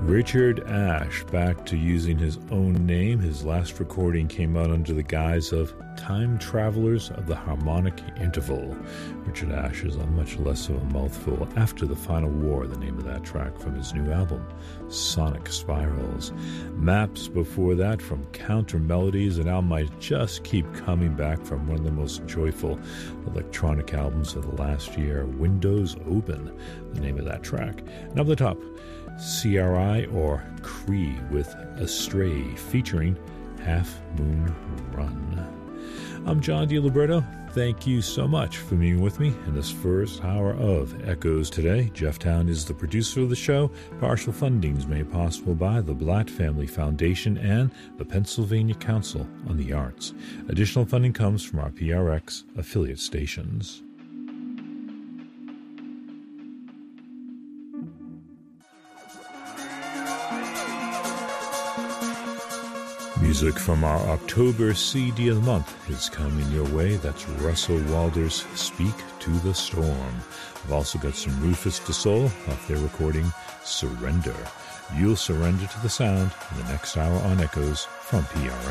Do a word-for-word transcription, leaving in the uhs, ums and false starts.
Richard Ashe back to using his own name. His last recording came out under the guise of Time Travelers of the Harmonic Interval. Richard Ashe is on much less of a mouthful. After the Final War, the name of that track from his new album, Sonic Spirals. Maps before that from Counter Melodies, an album I just keep coming back from, one of the most joyful electronic albums of the last year, Windows Open, the name of that track. And up the top, C R I or Cree with Astray featuring Half Moon Run. I'm John DiLiberto. Thank you so much for being with me in this first hour of Echoes Today. Jeff Town is the producer of the show. Partial funding is made possible by the Blatt Family Foundation and the Pennsylvania Council on the Arts. Additional funding comes from our P R X affiliate stations. Music from our October C D of the month is coming your way. That's Russell Walder's Speak to the Storm. I've also got some Rufus Du Sol off their recording Surrender. You'll surrender to the sound in the next hour on Echoes from P R X.